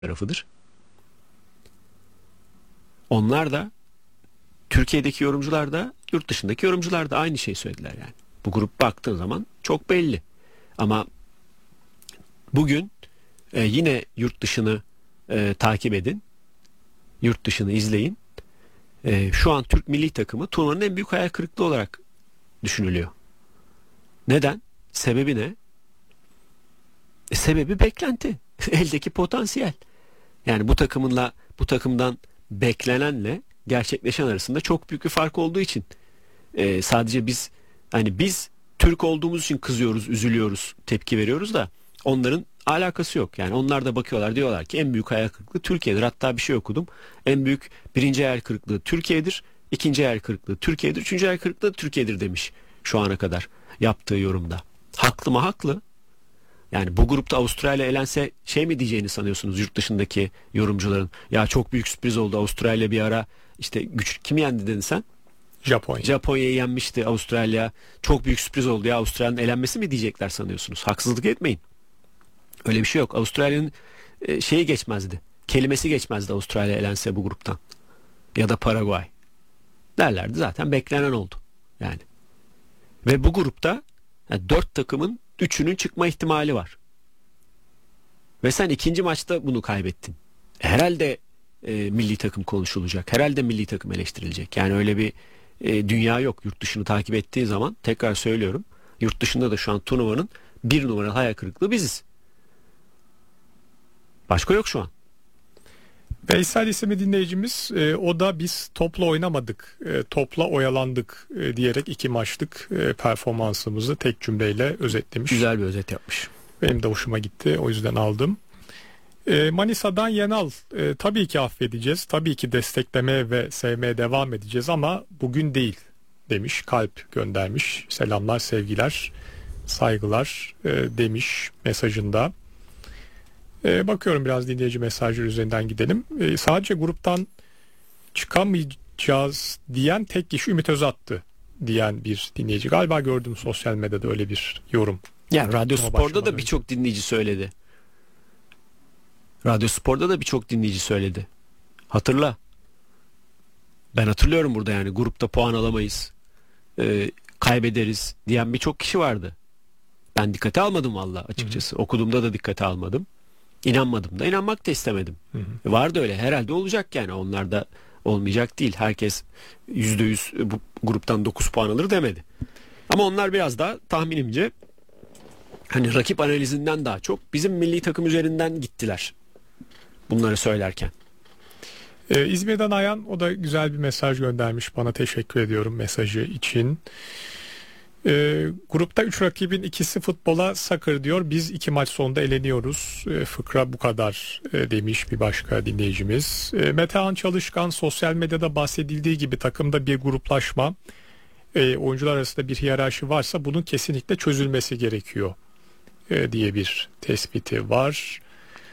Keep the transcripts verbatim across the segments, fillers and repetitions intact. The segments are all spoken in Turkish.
tarafıdır. Onlar da, Türkiye'deki yorumcular da, yurt dışındaki yorumcular da aynı şeyi söylediler yani. Bu grup baktığın zaman çok belli. Ama bugün e, yine yurt dışını e, takip edin. Yurt dışını izleyin. E, şu an Türk milli takımı turnuvanın en büyük hayal kırıklığı olarak düşünülüyor. Neden? Sebebi ne? E, sebebi beklenti. Eldeki potansiyel. Yani bu takımınla, bu takımdan beklenenle gerçekleşen arasında çok büyük bir fark olduğu için e, sadece biz, hani biz Türk olduğumuz için kızıyoruz, üzülüyoruz, tepki veriyoruz da onların alakası yok. Yani onlar da bakıyorlar, diyorlar ki en büyük hayal kırıklığı Türkiye'dir. Hatta bir şey okudum. En büyük birinci hayal kırıklığı Türkiye'dir, ikinci hayal kırıklığı Türkiye'dir, üçüncü hayal kırıklığı Türkiye'dir demiş şu ana kadar yaptığı yorumda. Haklı mı? Haklı. Yani bu grupta Avustralya elense şey mi diyeceğini sanıyorsunuz yurt dışındaki yorumcuların? Ya çok büyük sürpriz oldu, Avustralya bir ara işte güç, kim yendi dedin sen? Japonya. Japonya'yı yenmişti Avustralya. Çok büyük sürpriz oldu ya, Avustralya'nın elenmesi mi diyecekler sanıyorsunuz? Haksızlık etmeyin. Öyle bir şey yok. Avustralya'nın e, şeyi geçmezdi. Kelimesi geçmezdi Avustralya elense bu gruptan. Ya da Paraguay. Derlerdi, zaten beklenen oldu. Yani. Ve bu grupta yani dört takımın üçünün çıkma ihtimali var. Ve sen ikinci maçta bunu kaybettin. Herhalde e, milli takım konuşulacak. Herhalde milli takım eleştirilecek. Yani öyle bir e, dünya yok. Yurt dışını takip ettiği zaman, tekrar söylüyorum, yurt dışında da şu an turnuvanın bir numaralı hayal kırıklığı biziz. Başka yok şu an. Veysel isimli dinleyicimiz, e, o da biz topla oynamadık, e, topla oyalandık e, diyerek iki maçlık e, performansımızı tek cümleyle özetlemiş. Güzel bir özet yapmış. Benim de hoşuma gitti, o yüzden aldım. E, Manisa'dan Yenal, e, tabii ki affedeceğiz, tabii ki desteklemeye ve sevmeye devam edeceğiz ama bugün değil demiş, kalp göndermiş. Selamlar, sevgiler, saygılar e, demiş mesajında. Ee, bakıyorum, biraz dinleyici mesajları üzerinden gidelim. Ee, sadece gruptan çıkamayacağız diyen tek kişi Ümit Özat'tı diyen bir dinleyici. Galiba gördüm sosyal medyada öyle bir yorum. Ya Radyo Spor'da da birçok dinleyici söyledi. Radyo Spor'da da birçok dinleyici söyledi. Hatırla. Ben hatırlıyorum burada, yani grupta puan alamayız, Ee, kaybederiz diyen birçok kişi vardı. Ben dikkate almadım valla, açıkçası. Hı hı. Okuduğumda da dikkate almadım. İnanmadım da, inanmak da istemedim. Hı hı. Vardı öyle, herhalde olacak yani, onlar da olmayacak değil. Herkes yüzde yüz bu gruptan dokuz puan alır demedi. Ama onlar biraz daha tahminimce hani rakip analizinden daha çok bizim milli takım üzerinden gittiler bunları söylerken. Ee, İzmir'den Ayan, o da güzel bir mesaj göndermiş bana, teşekkür ediyorum mesajı için. E, grupta üç rakibin ikisi futbola sakır diyor. Biz iki maç sonunda eleniyoruz. E, fıkra bu kadar e, demiş bir başka dinleyicimiz. E, Metehan Çalışkan, sosyal medyada bahsedildiği gibi takımda bir gruplaşma, e, oyuncular arasında bir hiyerarşi varsa bunun kesinlikle çözülmesi gerekiyor e, diye bir tespiti var.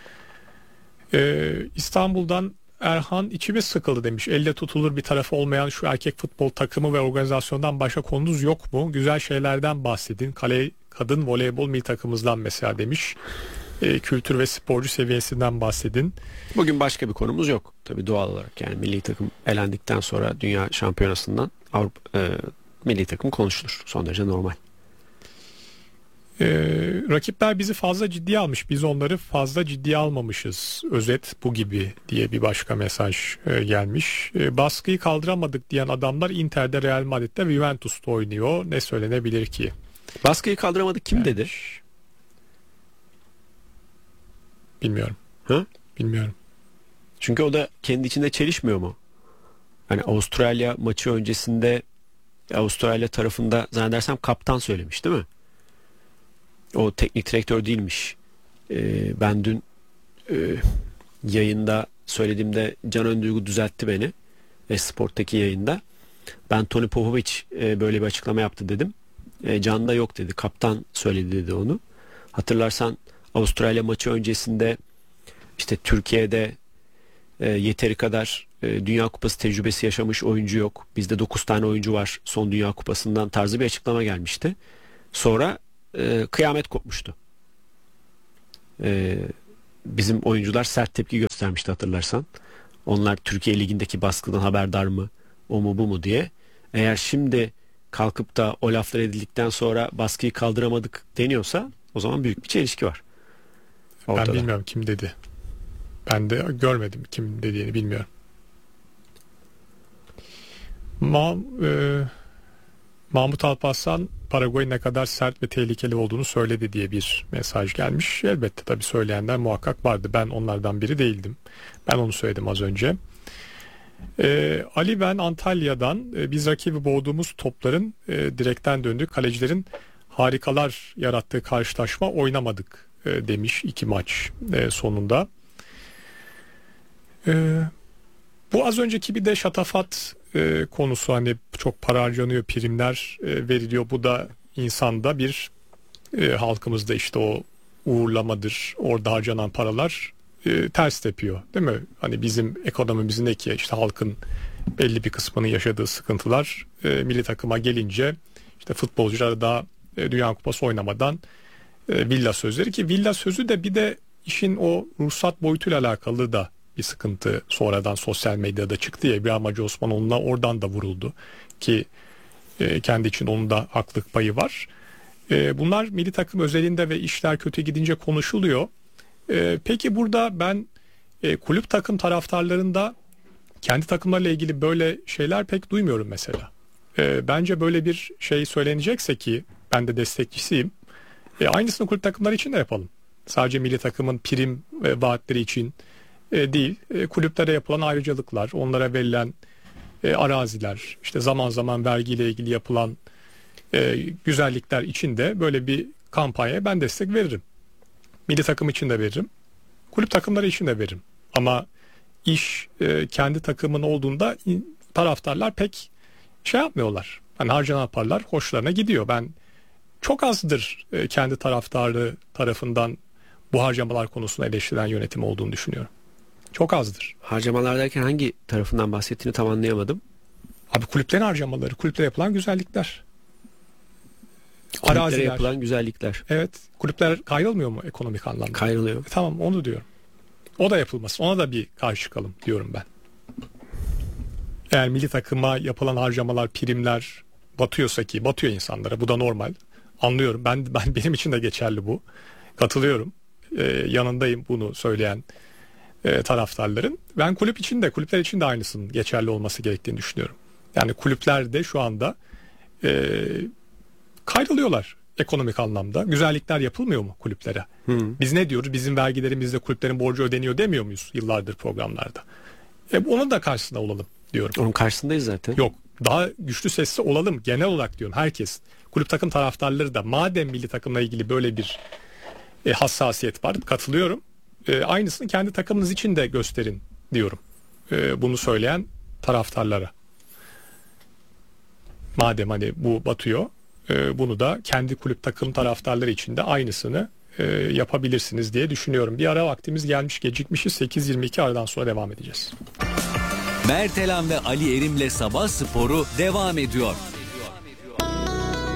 E, İstanbul'dan Erhan, içimiz sıkıldı demiş. Elle tutulur bir tarafı olmayan şu erkek futbol takımı ve organizasyondan başka konunuz yok mu? Güzel şeylerden bahsedin. Kale kadın voleybol milli takımımızdan mesela demiş. E, kültür ve sporcu seviyesinden bahsedin. Bugün başka bir konumuz yok. Tabii doğal olarak, yani milli takım elendikten sonra dünya şampiyonasından Avrupa e, milli takım konuşulur. Son derece normal. Ee, rakipler bizi fazla ciddiye almış, biz onları fazla ciddiye almamışız, özet bu gibi diye bir başka mesaj e, gelmiş. E, baskıyı kaldıramadık diyen adamlar Inter'de, Real Madrid'de ve Juventus'ta oynuyor, ne söylenebilir ki? Baskıyı kaldıramadık kim yani, dedi? Bilmiyorum. Ha? Bilmiyorum. Çünkü o da kendi içinde çelişmiyor mu? Hani Avustralya maçı öncesinde Avustralya tarafında zannedersem kaptan söylemiş değil mi? O teknik direktör değilmiş. Ee, ben dün e, yayında söylediğimde Can Önduygu düzeltti beni. Esport'taki yayında. Ben Toni Popovic e, böyle bir açıklama yaptı dedim. E, Can da yok dedi. Kaptan söyledi dedi onu. Hatırlarsan Avustralya maçı öncesinde işte Türkiye'de e, yeteri kadar e, Dünya Kupası tecrübesi yaşamış oyuncu yok. Bizde dokuz tane oyuncu var son Dünya Kupası'ndan tarzı bir açıklama gelmişti. Sonra e, kıyamet kopmuştu. E, bizim oyuncular sert tepki göstermişti hatırlarsan. Onlar Türkiye Ligi'ndeki baskıdan haberdar mı, o mu bu mu diye. Eğer şimdi kalkıp da o laflar edildikten sonra baskıyı kaldıramadık deniyorsa o zaman büyük bir çelişki var ortada. Ben bilmiyorum kim dedi. Ben de görmedim kim dediğini, bilmiyorum. Ma e, Mahmut Alparslan Paraguay ne kadar sert ve tehlikeli olduğunu söyledi diye bir mesaj gelmiş. Elbette tabii söyleyenler muhakkak vardı. Ben onlardan biri değildim. Ben onu söyledim az önce. Ee, Ali ben Antalya'dan e, biz rakibi boğduğumuz topların e, direkten döndüğü kalecilerin harikalar yarattığı karşılaşma oynamadık e, demiş iki maç e, sonunda. E, bu az önceki bir de şatafat e, konusu, hani çok para harcanıyor, primler e, veriliyor. Bu da insanda bir e, halkımızda işte o uğurlamadır, orada harcanan paralar e, ters tepiyor değil mi? Hani bizim ekonomimizdeki işte halkın belli bir kısmının yaşadığı sıkıntılar e, milli takıma gelince işte futbolcular da e, Dünya Kupası oynamadan e, villa sözleri, ki villa sözü de bir de işin o ruhsat boyutuyla alakalı da bir sıkıntı sonradan sosyal medyada çıktı ya. Bir amacı Osmanoğlu'na oradan da vuruldu ki e, kendi için onun da haklık payı var. E, bunlar milli takım özelinde ve işler kötü gidince konuşuluyor. E, peki burada ben e, kulüp takım taraftarlarında kendi takımlarla ilgili böyle şeyler pek duymuyorum mesela. E, bence böyle bir şey söylenecekse, ki ben de destekçisiyim, e, aynısını kulüp takımları için de yapalım. Sadece milli takımın prim e, vaatleri için e, değil, e, kulüplere yapılan ayrıcalıklar, onlara verilen e, araziler, işte zaman zaman vergiyle ilgili yapılan e, güzellikler için de böyle bir kampanyaya ben destek veririm. Milli takım için de veririm, kulüp takımları için de veririm. Ama iş e, kendi takımın olduğunda taraftarlar pek şey yapmıyorlar. Hani harcanan paralar hoşlarına gidiyor. Ben çok azdır e, kendi taraftarı tarafından bu harcamalar konusunda eleştirilen yönetim olduğunu düşünüyorum. Çok azdır. Harcamalar derken hangi tarafından bahsettiğini tam anlayamadım. Abi kulüplerin harcamaları, kulüplere yapılan güzellikler. Kulüplere Araziler. yapılan güzellikler. Evet. Kulüpler kayrılmıyor mu ekonomik anlamda? Kayrılıyor. E, tamam, onu diyorum. O da yapılmasın. Ona da bir karşı çıkalım diyorum ben. Eğer milli takıma yapılan harcamalar, primler batıyorsa, ki batıyor insanlara, bu da normal. Anlıyorum. Ben ben benim için de geçerli bu. Katılıyorum. Ee, yanındayım bunu söyleyen e, taraftarların. Ben kulüp için de, kulüpler için de aynısının geçerli olması gerektiğini düşünüyorum. Yani kulüpler de şu anda e, kayrılıyorlar ekonomik anlamda. Güzellikler yapılmıyor mu kulüplere? Hı. Biz ne diyoruz? Bizim vergilerimizle kulüplerin borcu ödeniyor demiyor muyuz yıllardır programlarda? E, onun da karşısında olalım diyorum. Onun karşısındayız zaten. Yok, daha güçlü sesli olalım genel olarak diyorum. Herkes, kulüp takım taraftarları da, madem milli takımla ilgili böyle bir e, hassasiyet var, katılıyorum. E, aynısını kendi takımınız için de gösterin diyorum. E, bunu söyleyen taraftarlara. Madem hani bu batıyor, e, bunu da kendi kulüp takım taraftarları için de aynısını e, yapabilirsiniz diye düşünüyorum. Bir ara vaktimiz gelmiş, gecikmişiz. sekiz yirmi iki aradan sonra devam edeceğiz. Mert Elan ve Ali Erim'le Sabah Sporu devam ediyor.